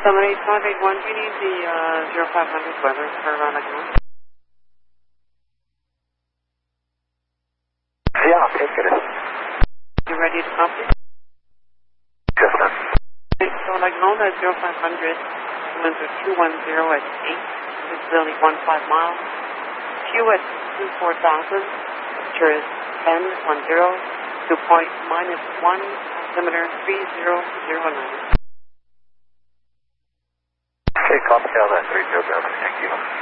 78581, do you need the 0500 weather for Laguna? Yeah, I'll take it. You ready to copy? Yes, sir. So Laguna 0500, winds are 210 at 8, visibility 15 miles. Q at 24,000, temperature is 1010, dew point -1, altimeter 3009. Okay, copy down that 3009, thank you.